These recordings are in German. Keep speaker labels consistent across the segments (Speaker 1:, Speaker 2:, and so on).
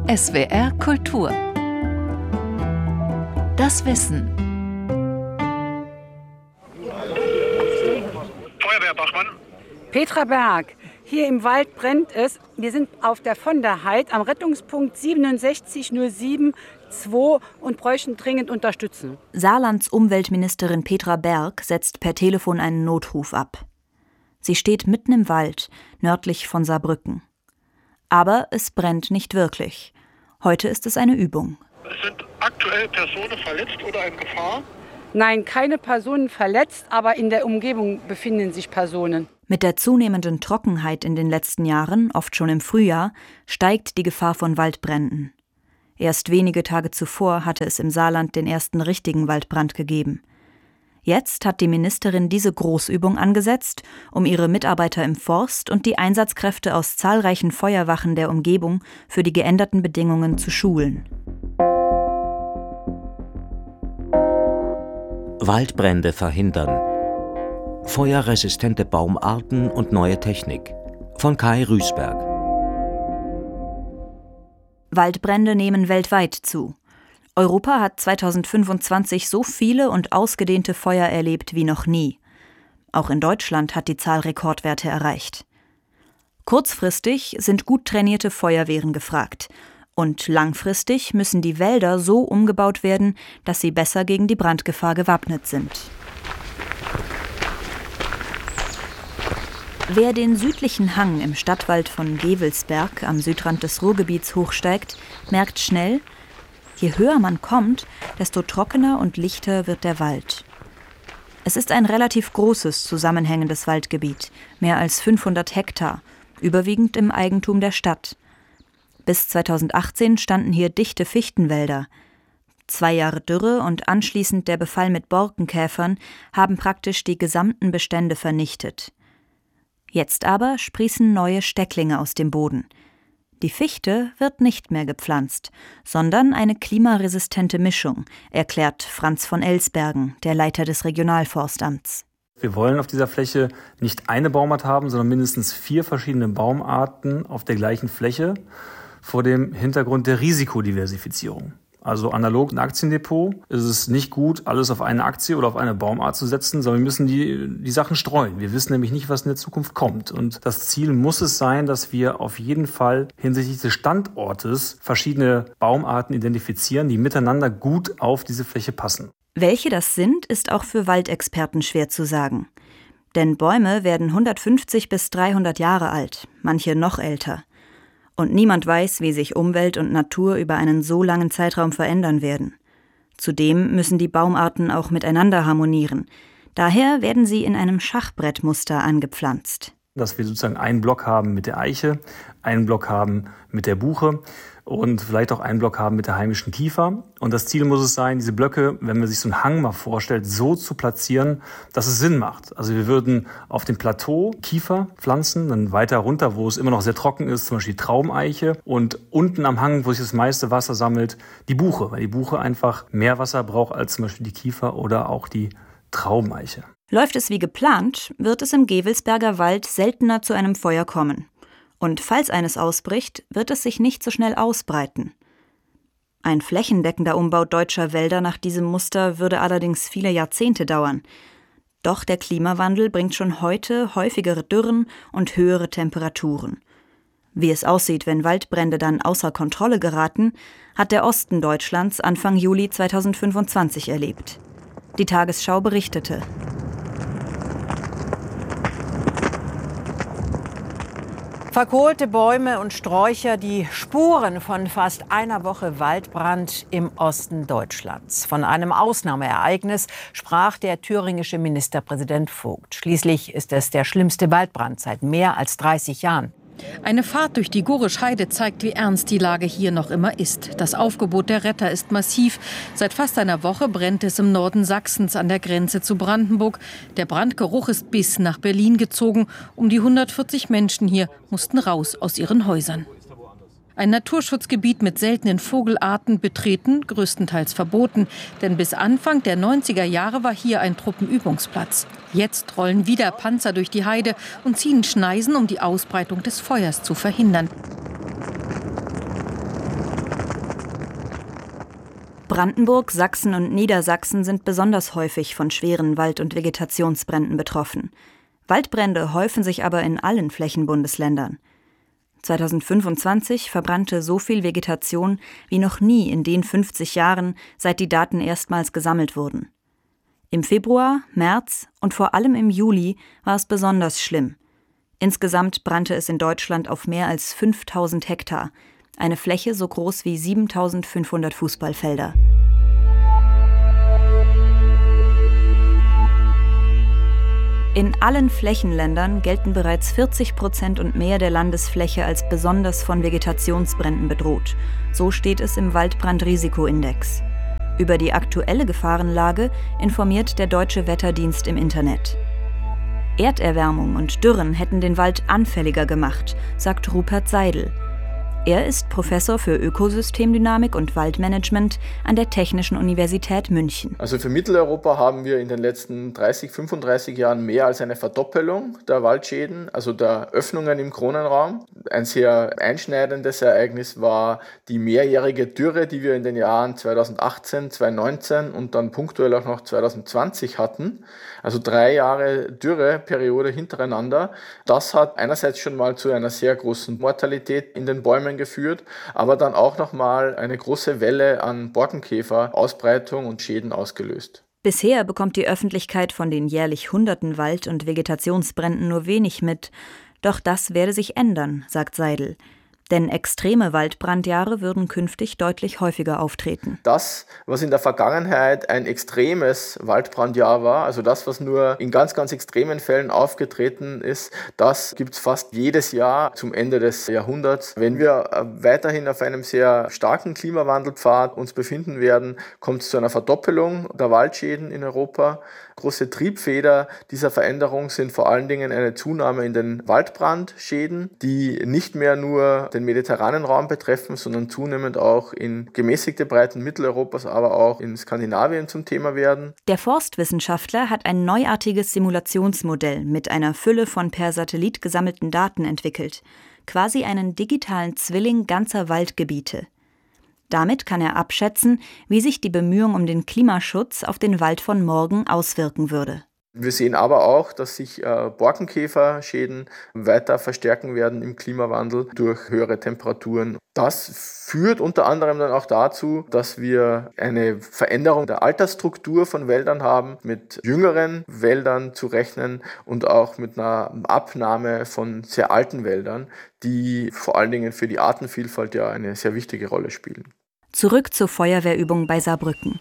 Speaker 1: SWR Kultur. Das Wissen.
Speaker 2: Feuerwehr Bachmann.
Speaker 3: Petra Berg. Hier im Wald brennt es. Wir sind auf der von der Heid am Rettungspunkt 6707-2 und bräuchten dringend Unterstützung.
Speaker 4: Saarlands Umweltministerin Petra Berg setzt per Telefon einen Notruf ab. Sie steht mitten im Wald, nördlich von Saarbrücken. Aber es brennt nicht wirklich. Heute ist es eine Übung.
Speaker 2: Sind aktuell Personen verletzt oder in Gefahr?
Speaker 3: Nein, keine Personen verletzt, aber in der Umgebung befinden sich Personen.
Speaker 4: Mit der zunehmenden Trockenheit in den letzten Jahren, oft schon im Frühjahr, steigt die Gefahr von Waldbränden. Erst wenige Tage zuvor hatte es im Saarland den ersten richtigen Waldbrand gegeben. Jetzt hat die Ministerin diese Großübung angesetzt, um ihre Mitarbeiter im Forst und die Einsatzkräfte aus zahlreichen Feuerwachen der Umgebung für die geänderten Bedingungen zu schulen.
Speaker 5: Waldbrände verhindern. Feuerresistente Baumarten und neue Technik. Von Kai Rüßberg.
Speaker 4: Waldbrände nehmen weltweit zu. Europa hat 2025 so viele und ausgedehnte Feuer erlebt wie noch nie. Auch in Deutschland hat die Zahl Rekordwerte erreicht. Kurzfristig sind gut trainierte Feuerwehren gefragt. Und langfristig müssen die Wälder so umgebaut werden, dass sie besser gegen die Brandgefahr gewappnet sind. Wer den südlichen Hang im Stadtwald von Gevelsberg am Südrand des Ruhrgebiets hochsteigt, merkt schnell, je höher man kommt, desto trockener und lichter wird der Wald. Es ist ein relativ großes, zusammenhängendes Waldgebiet, mehr als 500 Hektar, überwiegend im Eigentum der Stadt. Bis 2018 standen hier dichte Fichtenwälder. 2 Jahre Dürre und anschließend der Befall mit Borkenkäfern haben praktisch die gesamten Bestände vernichtet. Jetzt aber sprießen neue Stecklinge aus dem Boden. Die Fichte wird nicht mehr gepflanzt, sondern eine klimaresistente Mischung, erklärt Franz von Elsbergen, der Leiter des Regionalforstamts.
Speaker 6: Wir wollen auf dieser Fläche nicht eine Baumart haben, sondern mindestens 4 verschiedene Baumarten auf der gleichen Fläche vor dem Hintergrund der Risikodiversifizierung. Also analog ein Aktiendepot ist es nicht gut, alles auf eine Aktie oder auf eine Baumart zu setzen, sondern wir müssen die Sachen streuen. Wir wissen nämlich nicht, was in der Zukunft kommt. Und das Ziel muss es sein, dass wir auf jeden Fall hinsichtlich des Standortes verschiedene Baumarten identifizieren, die miteinander gut auf diese Fläche passen.
Speaker 4: Welche das sind, ist auch für Waldexperten schwer zu sagen. Denn Bäume werden 150 bis 300 Jahre alt, manche noch älter. Und niemand weiß, wie sich Umwelt und Natur über einen so langen Zeitraum verändern werden. Zudem müssen die Baumarten auch miteinander harmonieren. Daher werden sie in einem Schachbrettmuster angepflanzt.
Speaker 6: Dass wir sozusagen einen Block haben mit der Eiche, einen Block haben mit der Buche und vielleicht auch einen Block haben mit der heimischen Kiefer. Und das Ziel muss es sein, diese Blöcke, wenn man sich so einen Hang mal vorstellt, so zu platzieren, dass es Sinn macht. Also wir würden auf dem Plateau Kiefer pflanzen, dann weiter runter, wo es immer noch sehr trocken ist, zum Beispiel die Traumeiche. Und unten am Hang, wo sich das meiste Wasser sammelt, die Buche, weil die Buche einfach mehr Wasser braucht als zum Beispiel die Kiefer oder auch die Traumeiche.
Speaker 4: Läuft es wie geplant, wird es im Gevelsberger Wald seltener zu einem Feuer kommen. Und falls eines ausbricht, wird es sich nicht so schnell ausbreiten. Ein flächendeckender Umbau deutscher Wälder nach diesem Muster würde allerdings viele Jahrzehnte dauern. Doch der Klimawandel bringt schon heute häufigere Dürren und höhere Temperaturen. Wie es aussieht, wenn Waldbrände dann außer Kontrolle geraten, hat der Osten Deutschlands Anfang Juli 2025 erlebt. Die Tagesschau berichtete.
Speaker 7: Verkohlte Bäume und Sträucher, die Spuren von fast einer Woche Waldbrand im Osten Deutschlands. Von einem Ausnahmeereignis sprach der thüringische Ministerpräsident Vogt. Schließlich ist es der schlimmste Waldbrand seit mehr als 30 Jahren.
Speaker 8: Eine Fahrt durch die Gorisch-Heide zeigt, wie ernst die Lage hier noch immer ist. Das Aufgebot der Retter ist massiv. Seit fast einer Woche brennt es im Norden Sachsens an der Grenze zu Brandenburg. Der Brandgeruch ist bis nach Berlin gezogen. Um die 140 Menschen hier mussten raus aus ihren Häusern. Ein Naturschutzgebiet mit seltenen Vogelarten betreten, größtenteils verboten. Denn bis Anfang der 90er Jahre war hier ein Truppenübungsplatz. Jetzt rollen wieder Panzer durch die Heide und ziehen Schneisen, um die Ausbreitung des Feuers zu verhindern.
Speaker 4: Brandenburg, Sachsen und Niedersachsen sind besonders häufig von schweren Wald- und Vegetationsbränden betroffen. Waldbrände häufen sich aber in allen Flächenbundesländern. 2025 verbrannte so viel Vegetation wie noch nie in den 50 Jahren, seit die Daten erstmals gesammelt wurden. Im Februar, März und vor allem im Juli war es besonders schlimm. Insgesamt brannte es in Deutschland auf mehr als 5000 Hektar, eine Fläche so groß wie 7500 Fußballfelder. In allen Flächenländern gelten bereits 40% und mehr der Landesfläche als besonders von Vegetationsbränden bedroht. So steht es im Waldbrandrisikoindex. Über die aktuelle Gefahrenlage informiert der Deutsche Wetterdienst im Internet. Erderwärmung und Dürren hätten den Wald anfälliger gemacht, sagt Rupert Seidel. Er ist Professor für Ökosystemdynamik und Waldmanagement an der Technischen Universität München.
Speaker 9: Also für Mitteleuropa haben wir in den letzten 30, 35 Jahren mehr als eine Verdoppelung der Waldschäden, also der Öffnungen im Kronenraum. Ein sehr einschneidendes Ereignis war die mehrjährige Dürre, die wir in den Jahren 2018, 2019 und dann punktuell auch noch 2020 hatten. Also 3 Jahre Dürreperiode hintereinander. Das hat einerseits schon mal zu einer sehr großen Mortalität in den Bäumen geführt, aber dann auch nochmal eine große Welle an Borkenkäferausbreitung und Schäden ausgelöst.
Speaker 4: Bisher bekommt die Öffentlichkeit von den jährlich hunderten Wald- und Vegetationsbränden nur wenig mit. Doch das werde sich ändern, sagt Seidel. Denn extreme Waldbrandjahre würden künftig deutlich häufiger auftreten.
Speaker 9: Das, was in der Vergangenheit ein extremes Waldbrandjahr war, also das, was nur in ganz, ganz extremen Fällen aufgetreten ist, das gibt es fast jedes Jahr zum Ende des Jahrhunderts. Wenn wir weiterhin auf einem sehr starken Klimawandelpfad uns befinden werden, kommt es zu einer Verdoppelung der Waldschäden in Europa. Große Triebfeder dieser Veränderung sind vor allen Dingen eine Zunahme in den Waldbrandschäden, die nicht mehr nur den mediterranen Raum betreffen, sondern zunehmend auch in gemäßigte Breiten Mitteleuropas, aber auch in Skandinavien zum Thema werden.
Speaker 4: Der Forstwissenschaftler hat ein neuartiges Simulationsmodell mit einer Fülle von per Satellit gesammelten Daten entwickelt, quasi einen digitalen Zwilling ganzer Waldgebiete. Damit kann er abschätzen, wie sich die Bemühung um den Klimaschutz auf den Wald von morgen auswirken würde.
Speaker 9: Wir sehen aber auch, dass sich Borkenkäferschäden weiter verstärken werden im Klimawandel durch höhere Temperaturen. Das führt unter anderem dann auch dazu, dass wir eine Veränderung der Altersstruktur von Wäldern haben, mit jüngeren Wäldern zu rechnen und auch mit einer Abnahme von sehr alten Wäldern, die vor allen Dingen für die Artenvielfalt ja eine sehr wichtige Rolle spielen.
Speaker 4: Zurück zur Feuerwehrübung bei Saarbrücken.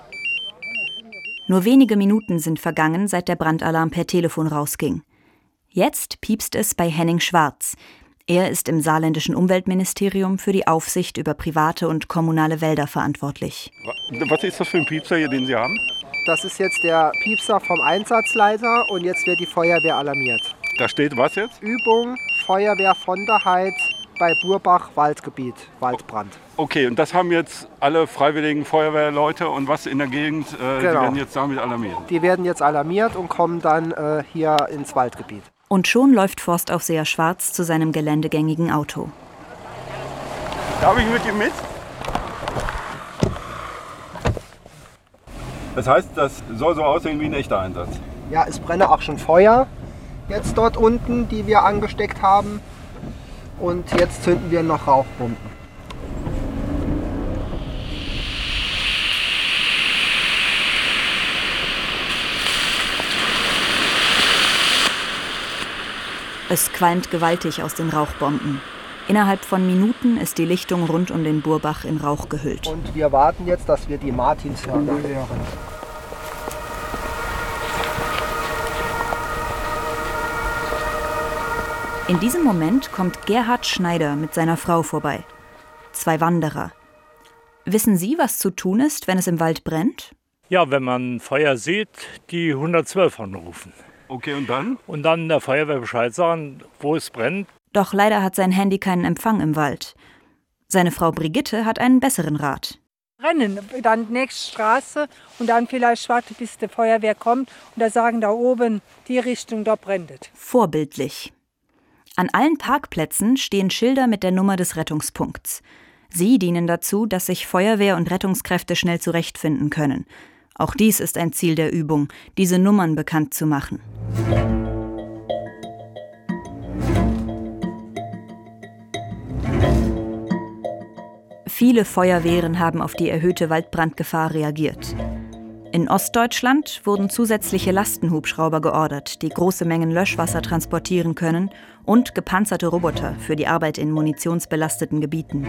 Speaker 4: Nur wenige Minuten sind vergangen, seit der Brandalarm per Telefon rausging. Jetzt piepst es bei Henning Schwarz. Er ist im saarländischen Umweltministerium für die Aufsicht über private und kommunale Wälder verantwortlich.
Speaker 10: Was ist das für ein Piepser hier, den Sie haben?
Speaker 11: Das ist jetzt der Piepser vom Einsatzleiter und jetzt wird die Feuerwehr alarmiert.
Speaker 10: Da steht was jetzt?
Speaker 11: Übung Feuerwehr von der Heid bei Burbach, Waldgebiet, Waldbrand.
Speaker 10: Okay, und das haben jetzt alle freiwilligen Feuerwehrleute und was in der Gegend, die werden jetzt damit alarmiert?
Speaker 11: Die werden jetzt alarmiert und kommen dann hier ins Waldgebiet.
Speaker 4: Und schon läuft Forstaufseher Schwarz zu seinem geländegängigen Auto.
Speaker 10: Darf ich mit ihm mit? Das heißt, das soll so aussehen wie ein echter Einsatz?
Speaker 11: Ja, es brenne auch schon Feuer jetzt dort unten, die wir angesteckt haben. Und jetzt zünden wir noch Rauchbomben.
Speaker 4: Es qualmt gewaltig aus den Rauchbomben. Innerhalb von Minuten ist die Lichtung rund um den Burbach in Rauch gehüllt.
Speaker 11: Und wir warten jetzt, dass wir die Martinshörner hören.
Speaker 4: In diesem Moment kommt Gerhard Schneider mit seiner Frau vorbei. 2 Wanderer. Wissen Sie, was zu tun ist, wenn es im Wald brennt?
Speaker 12: Ja, wenn man Feuer sieht, die 112 anrufen.
Speaker 10: Okay, und dann?
Speaker 12: Und dann der Feuerwehr Bescheid sagen, wo es brennt.
Speaker 4: Doch leider hat sein Handy keinen Empfang im Wald. Seine Frau Brigitte hat einen besseren Rat.
Speaker 13: Rennen, dann nächste Straße und dann vielleicht warten, bis die Feuerwehr kommt und da sagen, da oben, die Richtung, da brennt es.
Speaker 4: Vorbildlich. An allen Parkplätzen stehen Schilder mit der Nummer des Rettungspunkts. Sie dienen dazu, dass sich Feuerwehr und Rettungskräfte schnell zurechtfinden können. Auch dies ist ein Ziel der Übung, diese Nummern bekannt zu machen. Viele Feuerwehren haben auf die erhöhte Waldbrandgefahr reagiert. In Ostdeutschland wurden zusätzliche Lastenhubschrauber geordert, die große Mengen Löschwasser transportieren können, und gepanzerte Roboter für die Arbeit in munitionsbelasteten Gebieten.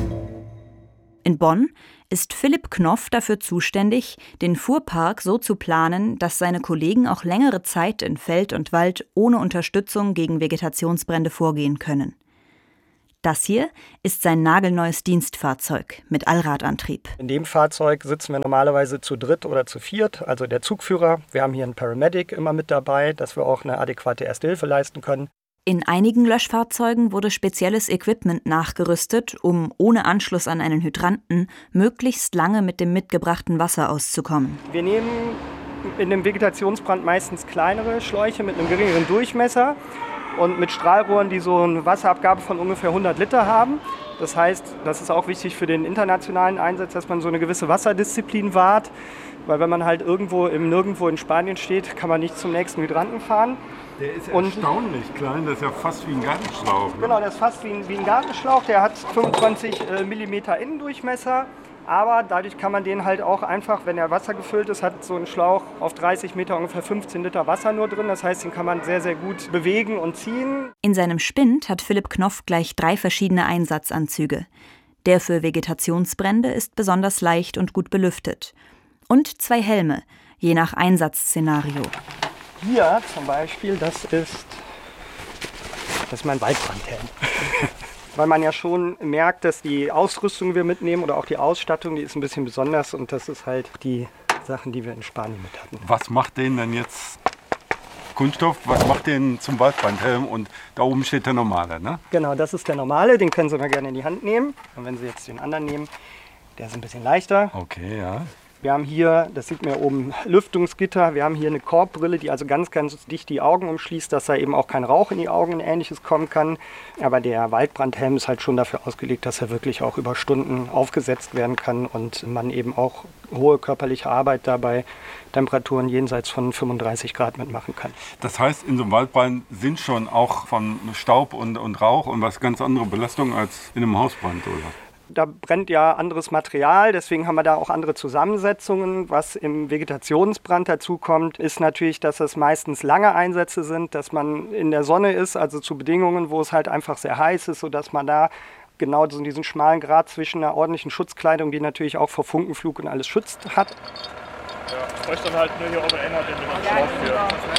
Speaker 4: In Bonn ist Philipp Knoff dafür zuständig, den Fuhrpark so zu planen, dass seine Kollegen auch längere Zeit in Feld und Wald ohne Unterstützung gegen Vegetationsbrände vorgehen können. Das hier ist sein nagelneues Dienstfahrzeug mit Allradantrieb.
Speaker 14: In dem Fahrzeug sitzen wir normalerweise zu dritt oder zu viert, also der Zugführer. Wir haben hier einen Paramedic immer mit dabei, dass wir auch eine adäquate Erste Hilfe leisten können.
Speaker 4: In einigen Löschfahrzeugen wurde spezielles Equipment nachgerüstet, um ohne Anschluss an einen Hydranten möglichst lange mit dem mitgebrachten Wasser auszukommen.
Speaker 14: Wir nehmen in dem Vegetationsbrand meistens kleinere Schläuche mit einem geringeren Durchmesser und mit Strahlrohren, die so eine Wasserabgabe von ungefähr 100 Liter haben. Das heißt, das ist auch wichtig für den internationalen Einsatz, dass man so eine gewisse Wasserdisziplin wahrt. Weil wenn man halt irgendwo im Nirgendwo in Spanien steht, kann man nicht zum nächsten Hydranten fahren.
Speaker 10: Der ist erstaunlich klein, das ist ja fast wie ein Gartenschlauch. Ne?
Speaker 14: Genau, der ist fast wie ein Gartenschlauch. Der hat 25 mm Innendurchmesser. Aber dadurch kann man den halt auch einfach, wenn er Wasser gefüllt ist, hat so ein Schlauch auf 30 Meter ungefähr 15 Liter Wasser nur drin. Das heißt, den kann man sehr, sehr gut bewegen und ziehen.
Speaker 4: In seinem Spind hat Philipp Knoff gleich 3 verschiedene Einsatzanzüge. Der für Vegetationsbrände ist besonders leicht und gut belüftet. Und 2 Helme, je nach Einsatzszenario.
Speaker 14: Hier zum Beispiel, das ist mein Waldbrandhelm. Weil man ja schon merkt, dass die Ausrüstung, die wir mitnehmen oder auch die Ausstattung, die ist ein bisschen besonders und das ist halt die Sachen, die wir in Spanien mit hatten.
Speaker 10: Was macht den denn jetzt Kunststoff? Was macht den zum Waldbrandhelm? Und da oben steht der normale, ne?
Speaker 14: Genau, das ist der normale, den können Sie mal gerne in die Hand nehmen. Und wenn Sie jetzt den anderen nehmen, der ist ein bisschen leichter.
Speaker 10: Okay, ja.
Speaker 14: Wir haben hier, das sieht man oben, Lüftungsgitter. Wir haben hier eine Korbbrille, die also ganz, ganz dicht die Augen umschließt, dass da eben auch kein Rauch in die Augen und Ähnliches kommen kann. Aber der Waldbrandhelm ist halt schon dafür ausgelegt, dass er wirklich auch über Stunden aufgesetzt werden kann und man eben auch hohe körperliche Arbeit dabei Temperaturen jenseits von 35 Grad mitmachen kann.
Speaker 10: Das heißt, in so einem Waldbrand sind schon auch von Staub und Rauch und was ganz andere Belastungen als in einem Hausbrand, oder?
Speaker 14: Da brennt ja anderes Material, deswegen haben wir da auch andere Zusammensetzungen. Was im Vegetationsbrand dazu kommt, ist natürlich, dass es meistens lange Einsätze sind, dass man in der Sonne ist, also zu Bedingungen, wo es halt einfach sehr heiß ist, sodass man da genau so diesen schmalen Grat zwischen einer ordentlichen Schutzkleidung, die natürlich auch vor Funkenflug und alles schützt, hat.
Speaker 2: Ja, ich möchte dann halt nur hier oben ändern, den wir drauf hier.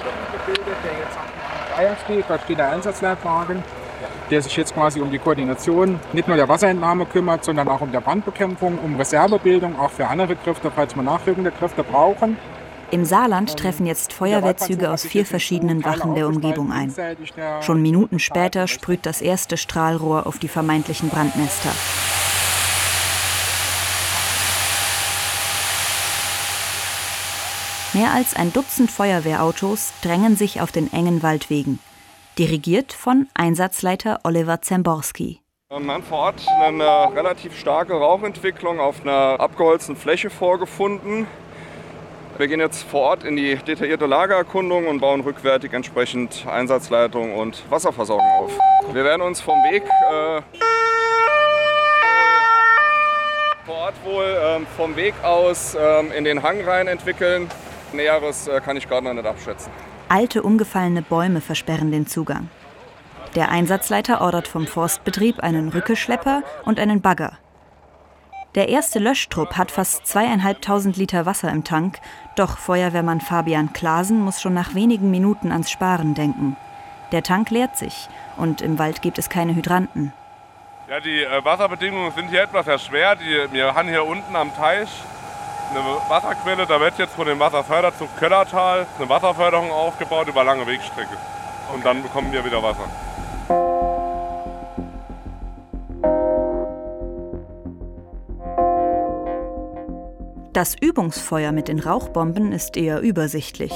Speaker 15: Bayern steht, da steht der Einsatzleitwagen, der sich jetzt quasi um die Koordination nicht nur der Wasserentnahme kümmert, sondern auch um der Brandbekämpfung, um Reservebildung, auch für andere Kräfte, falls wir nachwirkende Kräfte brauchen.
Speaker 4: Im Saarland treffen jetzt Feuerwehrzüge aus 4 verschiedenen Wachen der Umgebung ein. Schon Minuten später sprüht das erste Strahlrohr auf die vermeintlichen Brandnester. Mehr als ein Dutzend Feuerwehrautos drängen sich auf den engen Waldwegen. Dirigiert von Einsatzleiter Oliver Zemborski.
Speaker 16: Wir haben vor Ort eine relativ starke Rauchentwicklung auf einer abgeholzten Fläche vorgefunden. Wir gehen jetzt vor Ort in die detaillierte Lagererkundung und bauen rückwärtig entsprechend Einsatzleitung und Wasserversorgung auf. Wir werden uns vom Weg vor Ort wohl vom Weg aus in den Hang rein entwickeln. Näheres kann ich gerade noch nicht abschätzen.
Speaker 4: Alte, umgefallene Bäume versperren den Zugang. Der Einsatzleiter ordert vom Forstbetrieb einen Rückeschlepper und einen Bagger. Der erste Löschtrupp hat fast 2.500 Liter Wasser im Tank, doch Feuerwehrmann Fabian Klasen muss schon nach wenigen Minuten ans Sparen denken. Der Tank leert sich und im Wald gibt es keine Hydranten.
Speaker 17: Ja, die Wasserbedingungen sind hier etwas erschwert. Wir haben hier unten am Teich eine Wasserquelle, da wird jetzt von dem Wasserförderzug Köllertal eine Wasserförderung aufgebaut über lange Wegstrecke. Und dann bekommen wir wieder Wasser.
Speaker 4: Das Übungsfeuer mit den Rauchbomben ist eher übersichtlich.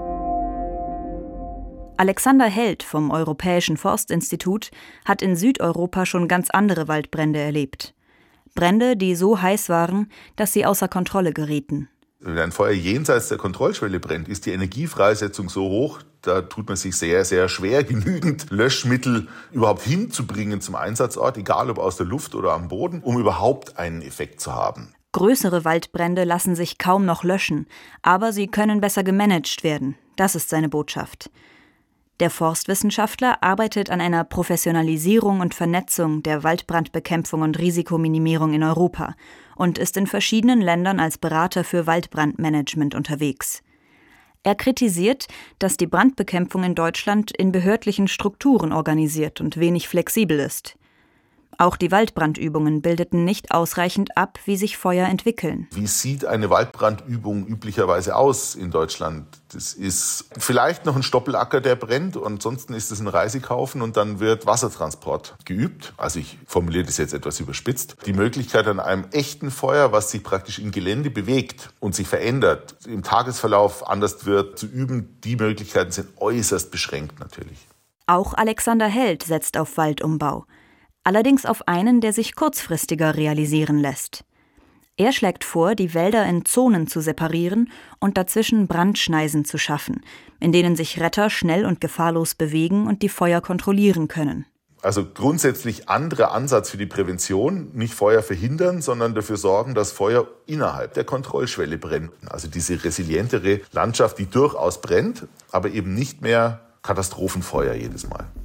Speaker 4: Alexander Held vom Europäischen Forstinstitut hat in Südeuropa schon ganz andere Waldbrände erlebt. Brände, die so heiß waren, dass sie außer Kontrolle gerieten.
Speaker 18: Wenn ein Feuer jenseits der Kontrollschwelle brennt, ist die Energiefreisetzung so hoch, da tut man sich sehr, sehr schwer, genügend Löschmittel überhaupt hinzubringen zum Einsatzort, egal ob aus der Luft oder am Boden, um überhaupt einen Effekt zu haben.
Speaker 4: Größere Waldbrände lassen sich kaum noch löschen, aber sie können besser gemanagt werden. Das ist seine Botschaft. Der Forstwissenschaftler arbeitet an einer Professionalisierung und Vernetzung der Waldbrandbekämpfung und Risikominimierung in Europa und ist in verschiedenen Ländern als Berater für Waldbrandmanagement unterwegs. Er kritisiert, dass die Brandbekämpfung in Deutschland in behördlichen Strukturen organisiert und wenig flexibel ist. Auch die Waldbrandübungen bildeten nicht ausreichend ab, wie sich Feuer entwickeln.
Speaker 18: Wie sieht eine Waldbrandübung üblicherweise aus in Deutschland? Das ist vielleicht noch ein Stoppelacker, der brennt, und ansonsten ist es ein Reisigaufen und dann wird Wassertransport geübt. Also ich formuliere das jetzt etwas überspitzt. Die Möglichkeit an einem echten Feuer, was sich praktisch im Gelände bewegt und sich verändert, im Tagesverlauf anders wird, zu üben, die Möglichkeiten sind äußerst beschränkt natürlich.
Speaker 4: Auch Alexander Held setzt auf Waldumbau. Allerdings auf einen, der sich kurzfristiger realisieren lässt. Er schlägt vor, die Wälder in Zonen zu separieren und dazwischen Brandschneisen zu schaffen, in denen sich Retter schnell und gefahrlos bewegen und die Feuer kontrollieren können.
Speaker 18: Also grundsätzlich anderer Ansatz für die Prävention, nicht Feuer verhindern, sondern dafür sorgen, dass Feuer innerhalb der Kontrollschwelle brennt. Also diese resilientere Landschaft, die durchaus brennt, aber eben nicht mehr Katastrophenfeuer jedes Mal.